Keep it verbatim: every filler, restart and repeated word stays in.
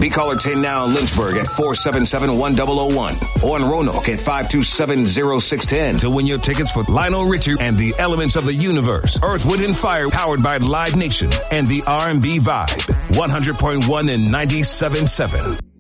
Be caller ten now in Lynchburg at four seven seven, one zero zero one or in Roanoke at five two seven, zero six one zero to win your tickets for Lionel Richie and the Elements of the Universe, Earth, Wind and Fire, powered by Live Nation and the R and B Vibe. one hundred point one and ninety-seven point seven.